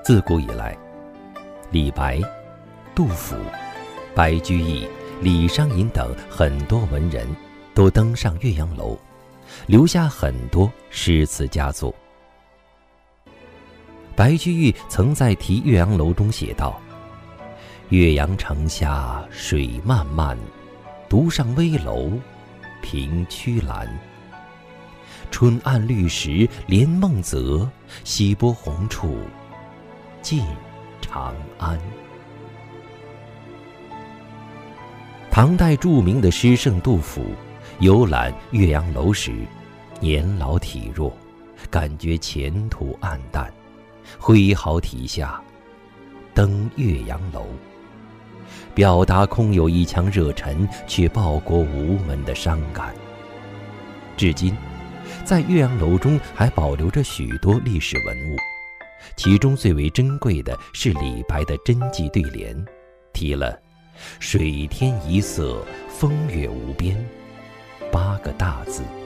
自古以来，李白、杜甫、白居易、李商隐等很多文人都登上岳阳楼，留下很多诗词佳作。白居易曾在《题岳阳楼》中写道：岳阳城下水漫漫，独上危楼凭曲栏。春暗绿时连梦泽，西波红处近长安。唐代著名的诗圣杜甫游览岳阳楼时，年老体弱，感觉前途暗淡，挥毫题下登岳阳楼，表达空有一腔热忱却报国无门的伤感。至今在岳阳楼中还保留着许多历史文物，其中最为珍贵的是李白的真迹对联，题了水天一色，风月无边8个大字。